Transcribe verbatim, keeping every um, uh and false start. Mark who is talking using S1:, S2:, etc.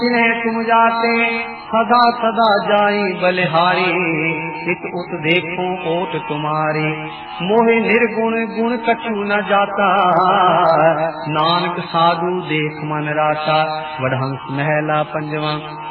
S1: तुम जाते सदा सदा जाई बलिहारी, इत उत देखो ओट तुम्हारी, मोहे निर्गुण गुण कछु न जाता, नानक साधु देख मन राता। वडहंस महला पंजवा।